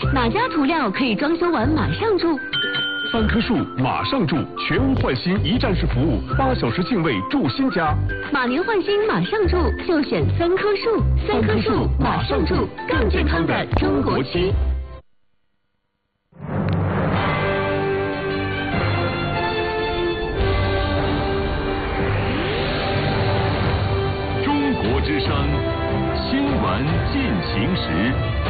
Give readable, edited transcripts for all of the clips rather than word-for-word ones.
哪家涂料可以装修完马上住 3棵树马上住，全屋换新一站式服务，8小时净位住新家。 马年换新马上住，就选3棵树，3棵树马上住，更健康的中国区。 中国之声，新闻进行时。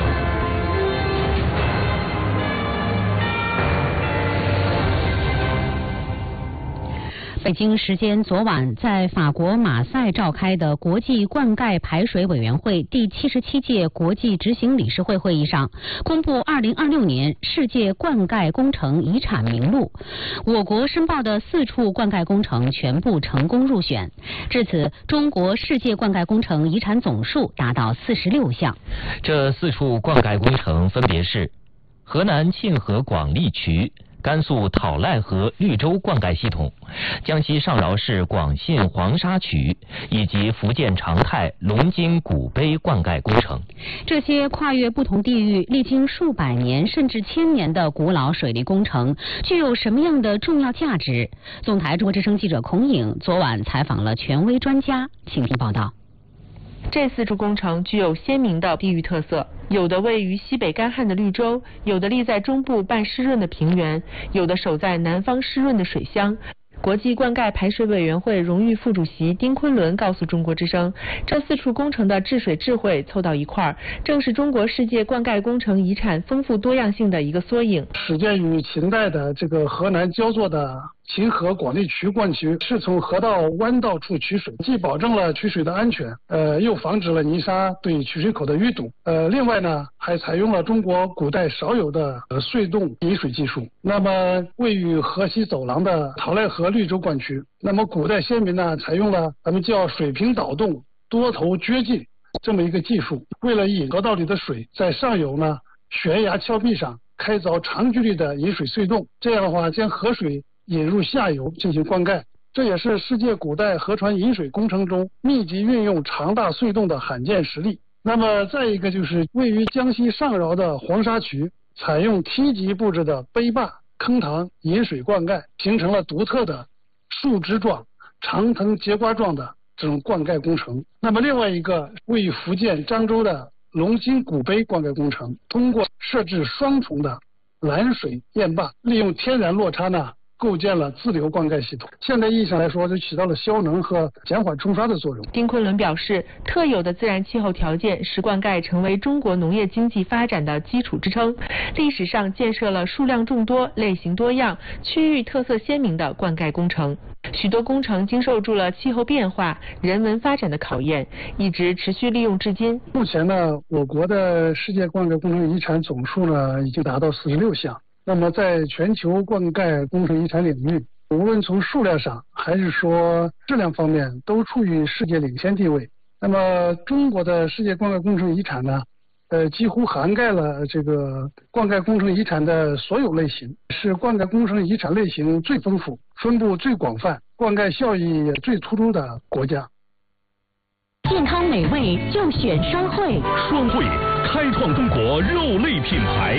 北京时间昨晚，在法国马赛召开的国际灌溉排水委员会第77届国际执行理事会会议上，公布2026年世界灌溉工程遗产名录。我国申报的4处灌溉工程全部成功入选，至此，中国世界灌溉工程遗产总数达到46项。 这4处灌溉工程分别是河南沁河广利渠、甘肃讨赖河绿洲灌溉系统、江西上饶市广信黄沙渠以及福建长泰龙津古碑灌溉工程。 这些跨越不同地域、历经数百年甚至1000年的古老水利工程，具有什么样的重要价值？总台中国之声记者孔颖昨晚采访了权威专家，请听报道。 这4处工程具有鲜明的地域特色，有的位于西北干旱的绿洲，有的立在中部半湿润的平原，有的守在南方湿润的水乡。国际灌溉排水委员会荣誉副主席丁昆仑告诉中国之声，这4处工程的治水智慧凑到一块儿，正是中国世界灌溉工程遗产丰富多样性的一个缩影。 始建于秦代的这个河南焦作的沁河广利渠灌渠，是从河道弯道处取水，既保证了取水的安全，又防止了泥沙对取水口的淤堵。另外呢，还采用了中国古代少有的隧洞引水技术。那么位于河西走廊的讨赖河绿洲灌渠，那么古代先民呢，采用了咱们叫水平导洞、多头掘进这么一个技术，为了引河道里的水，在上游呢悬崖峭壁上开凿长距离的引水隧洞，这样的话将河水引入下游进行灌溉，这也是世界古代河船引水工程中密集运用长大隧洞的罕见实例。那么再一个就是位于江西上饶的黄沙渠，采用梯级布置的碑坝坑塘引水灌溉，形成了独特的树枝状、长藤节瓜状的这种灌溉工程。那么另外一个位于福建漳州的龙津古碑灌溉工程，通过设置双重的拦水堰坝，利用天然落差呢，构建了自流灌溉系统。现代意义上来说，就起到了消能和减缓冲刷的作用。 丁昆仑表示，特有的自然气候条件使灌溉成为中国农业经济发展的基础支撑。历史上建设了数量众多、类型多样、区域特色鲜明的灌溉工程，许多工程经受住了气候变化、人文发展的考验，一直持续利用至今。 目前呢，我国的世界灌溉工程遗产总数呢，已经达到46项。那么在全球灌溉工程遗产领域，无论从数量上还是说质量方面，都处于世界领先地位。那么中国的世界灌溉工程遗产呢，几乎涵盖了这个灌溉工程遗产的所有类型，是灌溉工程遗产类型最丰富、分布最广泛、灌溉效益也最突出的国家。 健康美味就选双汇， 双汇开创中国肉类品牌。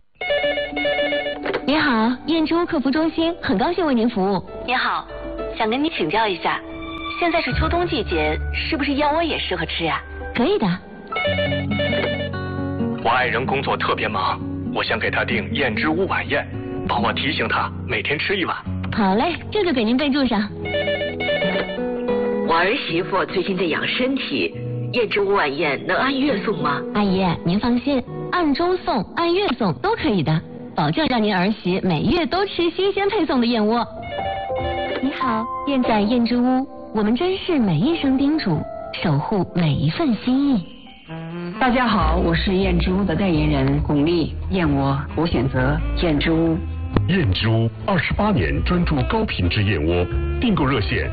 你好，燕之屋客服中心，很高兴为您服务。 你好，想跟你请教一下，现在是秋冬季节，是不是燕窝也适合吃呀？ 可以的。 我爱人工作特别忙，我想给他订燕之屋晚宴，帮我提醒他每天吃1碗。 好嘞，这就给您备注上。 我儿媳妇最近在养身体，燕之屋晚宴能按月送吗？ 阿姨，您放心，按周送、按月送都可以的。保证让您儿媳每月都吃新鲜配送的燕窝。你好，燕在燕之屋，我们珍视每一声叮嘱，守护每一份心意。 大家好，我是燕之屋的代言人巩俐，燕窝我选择燕之屋。 燕之屋28年专注高品质燕窝，订购热线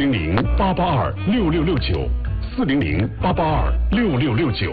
400-882-6669，400-882-6669。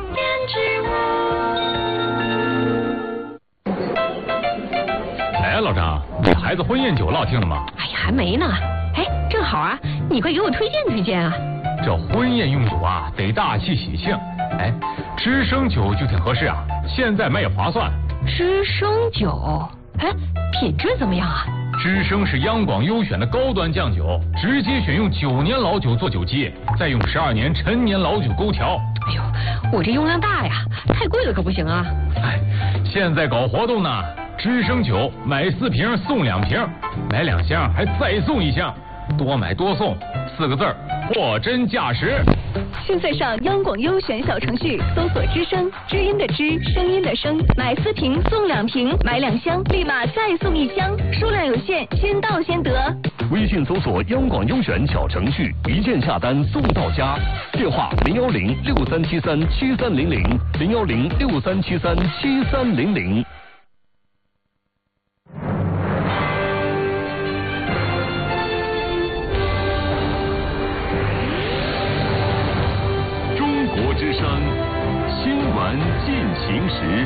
哎，老张，你孩子婚宴酒落定了吗？ 哎呀，还没呢。哎，正好啊，你快给我推荐推荐啊。 这婚宴用酒啊，得大气喜庆。哎，吃生酒就挺合适啊。 现在卖也划算。 知生酒，哎，品质怎么样啊？ 知生是央广优选的高端酱酒，直接选用9年老酒做酒基，再用12年陈年老酒勾调。 哎呦，我这用量大呀，太贵了可不行啊。 哎，现在搞活动呢，知生酒买4瓶送2瓶，买2箱还再送1箱，多买多送，4个字儿，货真价实。 现在上央广优选小程序搜索知声，知音的知，声音的声，买4瓶送2瓶，买2箱立马再送1箱，数量有限，先到先得。 微信搜索央广优选小程序，一键下单送到家。电话010-6373-7300，010-6373-7300。中国之声新闻进行时。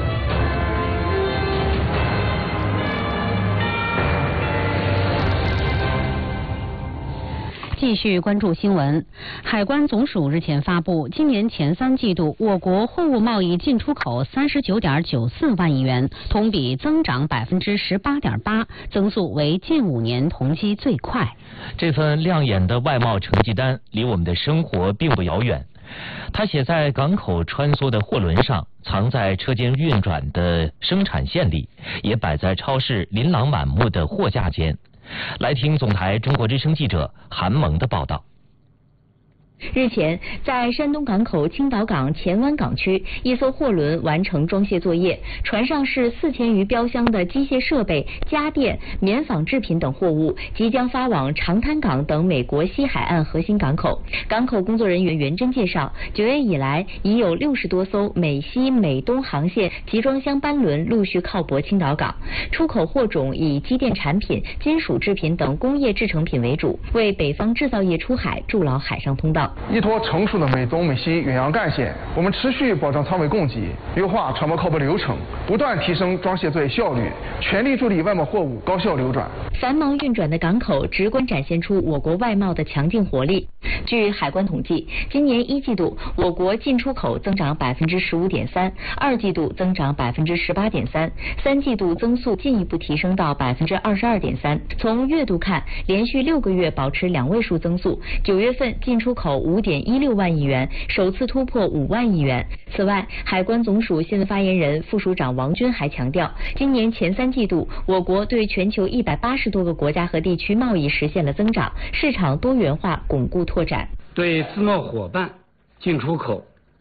继续关注新闻。海关总署日前发布，今年前3季度我国货物贸易进出口39.94万亿元，同比增长18.8%，增速为近5年同期最快。 这份亮眼的外贸成绩单离我们的生活并不遥远，它写在港口穿梭的货轮上，藏在车间运转的生产线里，也摆在超市琳琅满目的货架间。来听总台中国之声记者韩萌的报道。 日前，在山东港口青岛港前湾港区，一艘货轮完成装卸作业，船上是4000余标箱的机械设备、家电、棉纺制品等货物，即将发往长滩港等美国西海岸核心港口。港口工作人员袁真介绍，9月以来，已有60多艘美西、美东航线集装箱班轮陆续靠泊青岛港。出口货种以机电产品、金属制品等工业制成品为主，为北方制造业出海筑牢海上通道。 依托成熟的美东、美西远洋干线，我们持续保障仓位供给，优化船舶靠泊流程，不断提升装卸作业效率，全力助力外贸货物高效流转。 繁忙运转的港口直观展现出我国外贸的强劲活力。据海关统计，今年1季度我国进出口增长15.3%，2季度增长18.3%，3季度增速进一步提升到22.3%。从月度看，连续6个月保持2位数增速，9月份进出口5.16万亿元，首次突破5万亿元。此外，海关总署新闻发言人、副署长王军还强调，今年前3季度，我国对全球180多个国家和地区贸易实现了增长，市场多元化巩固拓展。 对自贸伙伴进出口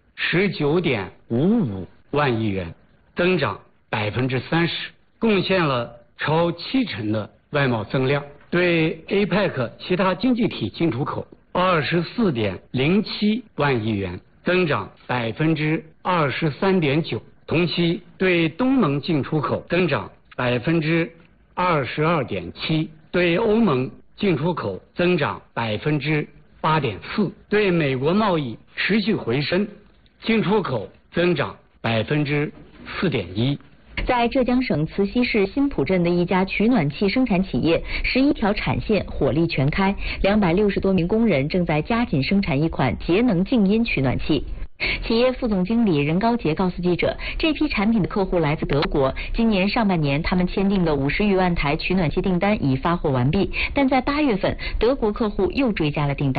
19.55万亿元，增长30%，贡献了超70%的外贸增量。对 APEC 其他经济体进出口24.07万亿元，增长23.9%。同期对东盟进出口增长22.7%，对欧盟进出口增长8.4%，对美国贸易持续回升，进出口增长4.1%。 在浙江省慈溪市新浦镇的一家取暖器生产企业，11条产线火力全开，260多名工人正在加紧生产一款节能静音取暖器。企业副总经理任高杰告诉记者，这批产品的客户来自德国，今年上半年他们签订的50余万台取暖器订单已发货完毕，但在8月份，德国客户又追加了订单。